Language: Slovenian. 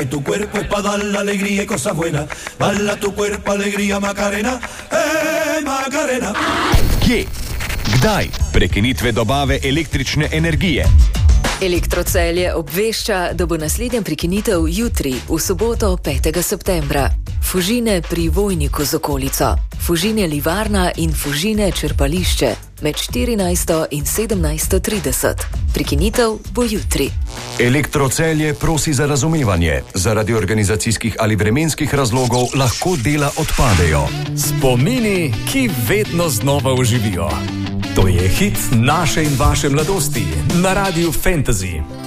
Tu cuerpo es para dar la alegría y cosas buenas. Bala tu cuerpo, alegría, Macarena. Macarena. Kje? Kdaj? Prekinitve dobave električne energije. Elektrocelje obvešča, da bo naslednja prekinitev jutri, v soboto 5. septembra. Fužine pri Vojniku z okolico, Fužine Livarna in Fužine Črpališče med 14. in 17.30. Prekinitev bo jutri. Elektrocelje prosi za razumevanje. Zaradi organizacijskih ali vremenskih razlogov lahko dela odpadejo. Spomini, ki vedno znova oživijo. To je hit naše in vaše mladosti na Radiu Fantasy.